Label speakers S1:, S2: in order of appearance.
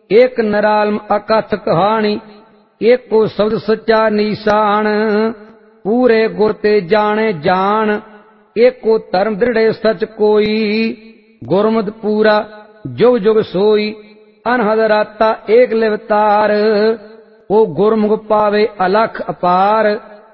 S1: एक नरालम अकथ कहानी, एक को शब्द सच्चा निशान। पूरे गुर ते जाने जान, एक को धर्म दृढ़ सच कोई। गुरमत पूरा जुग जुग सोई, अनहद राता एक लिवतार। ओ गुरमुख पावे अलख अपार,